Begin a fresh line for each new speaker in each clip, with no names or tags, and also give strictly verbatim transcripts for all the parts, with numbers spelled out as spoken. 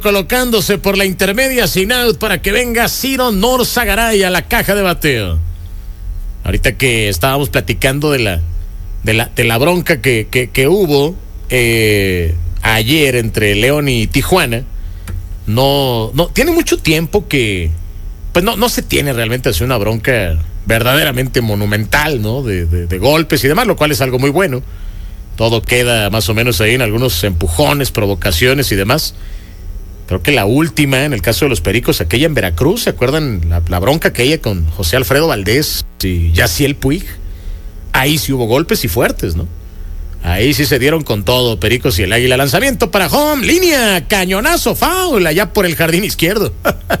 colocándose por la intermedia sin out para que venga Ciro Norzagaray a la caja de bateo. Ahorita que estábamos platicando de la de la, de la bronca que, que, que hubo eh, ayer entre León y Tijuana, no, no tiene mucho tiempo que pues no, no se tiene realmente así una bronca verdaderamente monumental, ¿no? De, de, de golpes y demás, lo cual es algo muy bueno. Todo queda más o menos ahí en algunos empujones, provocaciones y demás. Creo que la última, en el caso de los Pericos, aquella en Veracruz, ¿se acuerdan? La, la bronca aquella con José Alfredo Valdés y Yaciel Puig. Ahí sí hubo golpes y fuertes, ¿no? Ahí sí se dieron con todo, Pericos y el Águila. Lanzamiento para home, línea, cañonazo, foul, allá por el jardín izquierdo.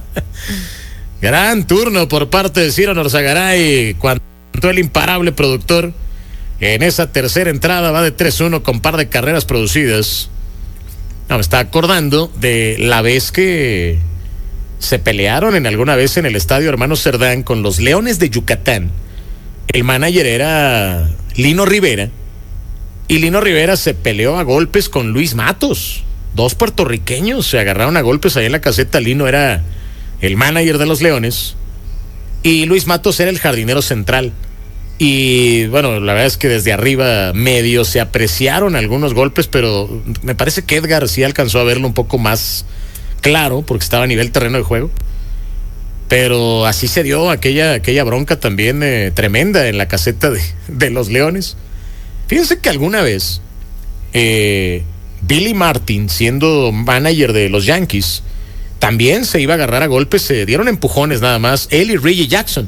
Gran turno por parte de Ciro Norzagaray, cuando el imparable productor en esa tercera entrada va de tres uno con par de carreras producidas. No, me está acordando de la vez que se pelearon en alguna vez en el estadio Hermano Cerdán con los Leones de Yucatán. El manager era Lino Rivera y Lino Rivera se peleó a golpes con Luis Matos. Dos puertorriqueños se agarraron a golpes ahí en la caseta. Lino era el manager de los Leones y Luis Matos era el jardinero central. Y bueno, la verdad es que desde arriba medio se apreciaron algunos golpes, pero me parece que Edgar sí alcanzó a verlo un poco más claro porque estaba a nivel terreno de juego. Pero así se dio aquella, aquella bronca también eh, tremenda en la caseta de, de los Leones. Fíjense que alguna vez eh, Billy Martin, siendo manager de los Yankees, también se iba a agarrar a golpes, se dieron empujones nada más, él y Reggie Jackson.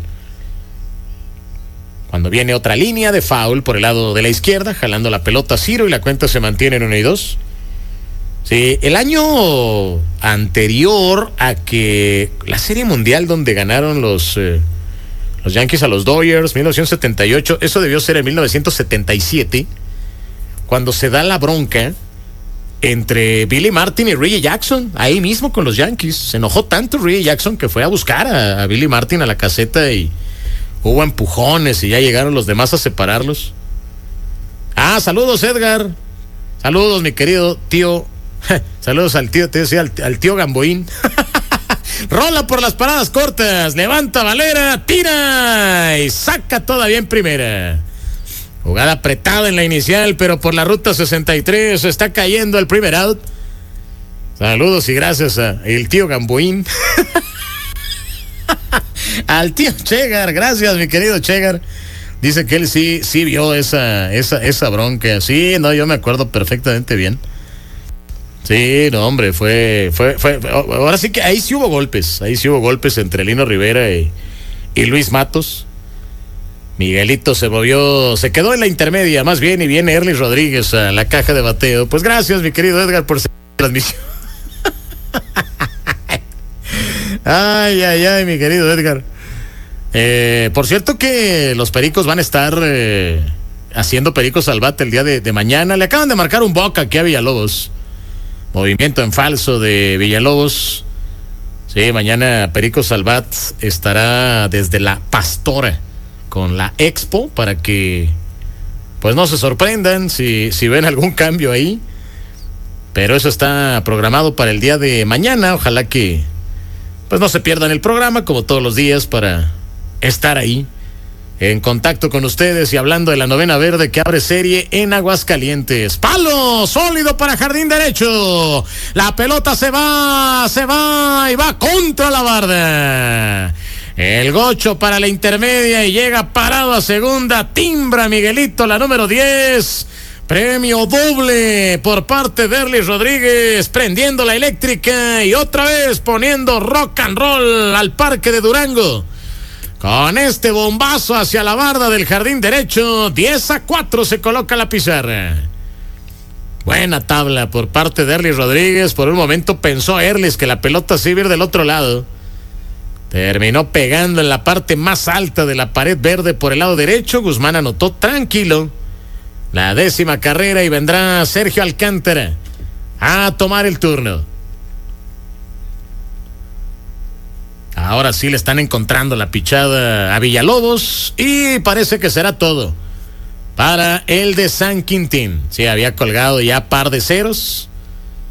Cuando viene otra línea de foul por el lado de la izquierda, jalando la pelota a Ciro y la cuenta se mantiene en uno y dos. Sí, el año anterior a que la Serie Mundial donde ganaron los, eh, los Yankees a los Dodgers, mil novecientos setenta y ocho, eso debió ser en mil novecientos setenta y siete, cuando se da la bronca entre Billy Martin y Reggie Jackson, ahí mismo con los Yankees. Se enojó tanto Reggie Jackson que fue a buscar a, a Billy Martin a la caseta y hubo empujones y ya llegaron los demás a separarlos. Ah, saludos Edgar. Saludos mi querido tío. Saludos al tío, te decía, al, al tío Gamboín. Rola por las paradas cortas. Levanta Valera, tira y saca todavía en primera. Jugada apretada en la inicial, pero por la ruta sesenta y tres está cayendo el primer out. Saludos y gracias a el tío Gamboín. Al tío Chegar, gracias mi querido Chegar. Dice que él sí, sí vio esa, esa, esa bronca. Sí, no, yo me acuerdo perfectamente bien. Sí, no, hombre, fue, fue, fue, ahora sí que ahí sí hubo golpes, ahí sí hubo golpes entre Lino Rivera y, y Luis Matos. Miguelito se movió, se quedó en la intermedia, más bien, y viene Erlis Rodríguez a la caja de bateo. Pues gracias, mi querido Edgar, por seguir la transmisión. Ay, ay, ay, mi querido Edgar. Eh, por cierto que los Pericos van a estar eh, haciendo Pericos al bate el día de, de mañana. Le acaban de marcar un boca aquí a Villalobos. Movimiento en falso de Villalobos. Sí, mañana Pericos al bat estará desde la Pastora con la Expo para que pues no se sorprendan si, si ven algún cambio ahí. Pero eso está programado para el día de mañana. Ojalá que pues no se pierdan el programa como todos los días para estar ahí en contacto con ustedes y hablando de la novena verde que abre serie en Aguascalientes. Palo sólido para jardín derecho. La pelota se va, se va y va contra la barda. El gocho para la intermedia y llega parado a segunda. Timbra Miguelito, la número diez. Premio doble por parte de Erlis Rodríguez, prendiendo la eléctrica y otra vez poniendo rock and roll al Parque de Durango. Con este bombazo hacia la barda del jardín derecho, diez a cuatro se coloca la pizarra. Buena tabla por parte de Erlis Rodríguez. Por un momento pensó Erlis que la pelota se iba a ir del otro lado. Terminó pegando en la parte más alta de la pared verde por el lado derecho. Guzmán anotó tranquilo la décima carrera y vendrá Sergio Alcántara a tomar el turno. Ahora sí le están encontrando la pichada a Villalobos y parece que será todo para el de San Quintín. Sí, había colgado ya par de ceros.